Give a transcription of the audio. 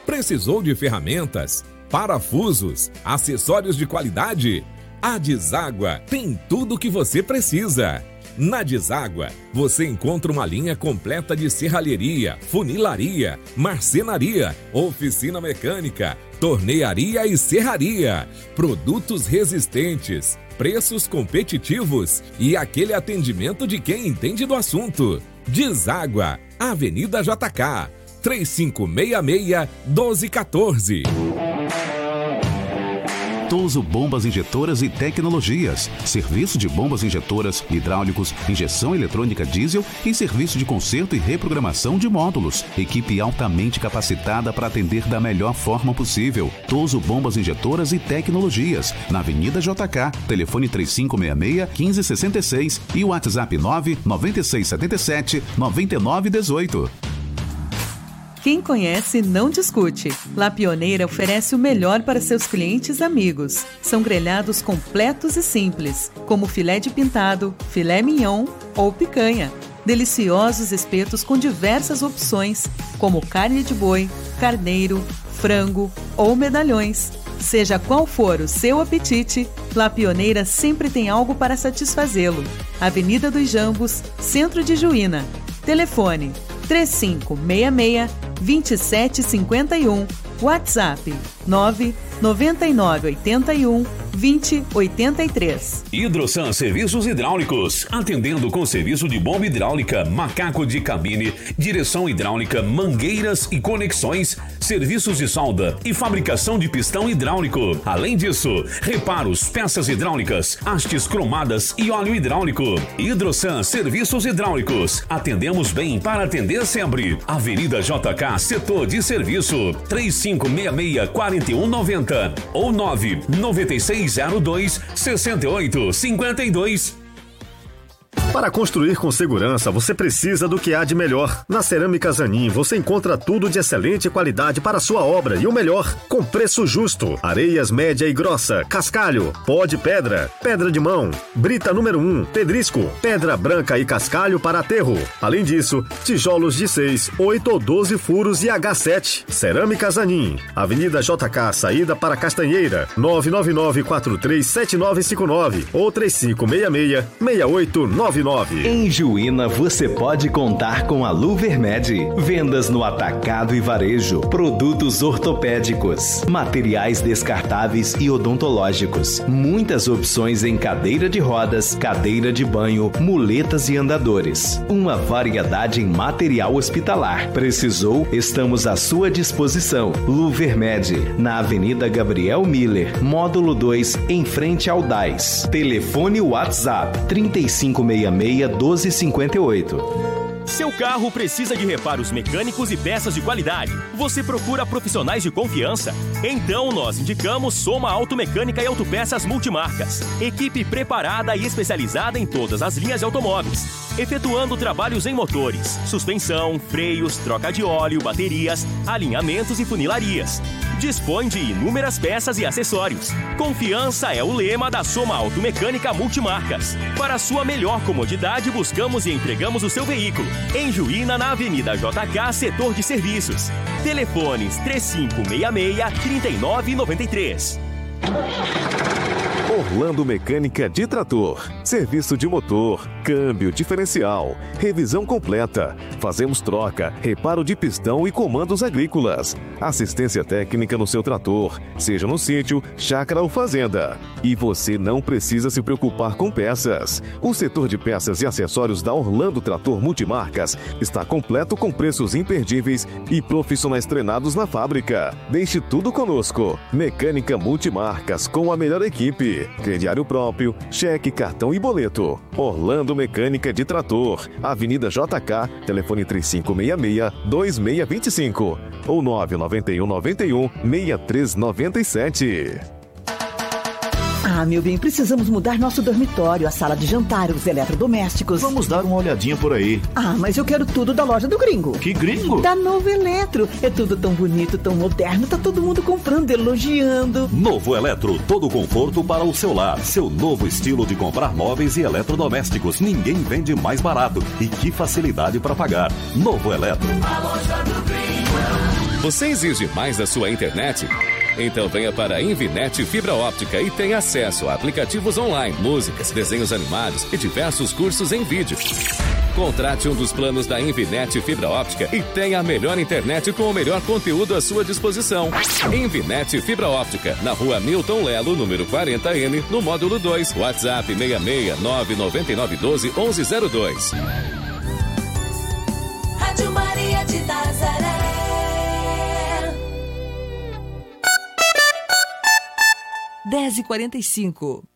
Precisou de ferramentas, parafusos, acessórios de qualidade? A Deságua tem tudo o que você precisa. Na Deságua, você encontra uma linha completa de serralheria, funilaria, marcenaria, oficina mecânica, tornearia e serraria, produtos resistentes, preços competitivos e aquele atendimento de quem entende do assunto. Deságua, Avenida JK, 3566-1214. Toso Bombas Injetoras e Tecnologias. Serviço de bombas injetoras, hidráulicos, injeção eletrônica diesel e serviço de conserto e reprogramação de módulos. Equipe altamente capacitada para atender da melhor forma possível. Toso Bombas Injetoras e Tecnologias. Na Avenida JK, telefone 3566-1566 e o WhatsApp 99677-9918. Quem conhece, não discute. La Pioneira oferece o melhor para seus clientes e amigos. São grelhados completos e simples, como filé de pintado, filé mignon ou picanha. Deliciosos espetos com diversas opções, como carne de boi, carneiro, frango ou medalhões. Seja qual for o seu apetite, La Pioneira sempre tem algo para satisfazê-lo. Avenida dos Jambos, Centro de Juína. Telefone 3566-2751. WhatsApp 99981-2083. Hidrosan Serviços Hidráulicos, atendendo com serviço de bomba hidráulica, macaco de cabine, direção hidráulica, mangueiras e conexões, serviços de solda e fabricação de pistão hidráulico. Além disso, reparos, peças hidráulicas, hastes cromadas e óleo hidráulico. Hidrosan Serviços Hidráulicos, atendemos bem para atender sempre. Avenida JK, setor de serviço, 3566-4190 ou 99602-6852. Para construir com segurança, você precisa do que há de melhor. Na Cerâmica Zanin, você encontra tudo de excelente qualidade para a sua obra e o melhor, com preço justo. Areias média e grossa, cascalho, pó de pedra, pedra de mão, brita número 1, pedrisco, pedra branca e cascalho para aterro. Além disso, tijolos de 6, 8 ou 12 furos e H7. Cerâmica Zanin, Avenida JK, saída para Castanheira, 999-437959 ou 3566-6899. Em Juína você pode contar com a Luvermed. Vendas no atacado e varejo, produtos ortopédicos, materiais descartáveis e odontológicos. Muitas opções em cadeira de rodas, cadeira de banho, muletas e andadores. Uma variedade em material hospitalar. Precisou? Estamos à sua disposição. Luvermed, na Avenida Gabriel Miller, módulo 2, em frente ao DAIS. Telefone WhatsApp 3566-1258. Seu carro precisa de reparos mecânicos e peças de qualidade. Você procura profissionais de confiança? Então nós indicamos Soma Automecânica e Autopeças Multimarcas. Equipe preparada e especializada em todas as linhas de automóveis, efetuando trabalhos em motores, suspensão, freios, troca de óleo, baterias, alinhamentos e funilarias. Dispõe de inúmeras peças e acessórios. Confiança é o lema da Soma Automecânica Multimarcas. Para sua melhor comodidade, buscamos e entregamos o seu veículo. Em Juína, na Avenida JK, setor de serviços. Telefones 3566-3993. Orlando Mecânica de Trator. Serviço de motor, câmbio, diferencial, revisão completa. Fazemos troca, reparo de pistão e comandos agrícolas. Assistência técnica no seu trator, seja no sítio, chácara ou fazenda. E você não precisa se preocupar com peças. O setor de peças e acessórios da Orlando Trator Multimarcas está completo com preços imperdíveis e profissionais treinados na fábrica. Deixe tudo conosco. Mecânica Multimarcas com a melhor equipe. Crediário próprio, cheque, cartão e boleto. Orlando Mecânica de Trator, Avenida JK, telefone 3566-2625 ou 99191-6397. Ah, meu bem, precisamos mudar nosso dormitório, a sala de jantar, os eletrodomésticos. Vamos dar uma olhadinha por aí. Ah, mas eu quero tudo da loja do Gringo. Que Gringo? Da Novo Eletro. É tudo tão bonito, tão moderno, tá todo mundo comprando, elogiando. Novo Eletro, todo conforto para o seu lar. Seu novo estilo de comprar móveis e eletrodomésticos. Ninguém vende mais barato. E que facilidade para pagar. Novo Eletro. A loja do Gringo. Você exige mais da sua internet? Então venha para a Invinet Fibra Óptica e tenha acesso a aplicativos online, músicas, desenhos animados e diversos cursos em vídeo. Contrate um dos planos da Invinet Fibra Óptica e tenha a melhor internet com o melhor conteúdo à sua disposição. Invinet Fibra Óptica, na rua Milton Lelo, número 40N, no módulo 2, WhatsApp 66999121102. Rádio Maria de Nazaré. 10h45.